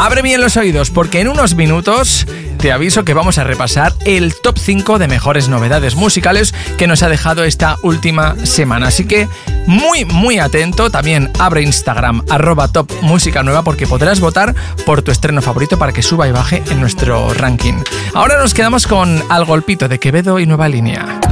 Abre bien los oídos porque en unos minutos te aviso que vamos a repasar el top 5 de mejores novedades musicales que nos ha dejado esta última semana. Así que muy atento. También abre Instagram @topmusicanueva porque podrás votar por tu estreno favorito para que suba y baje en nuestro ranking. Ahora nos quedamos con Al Golpito de Quevedo y Nueva Línea.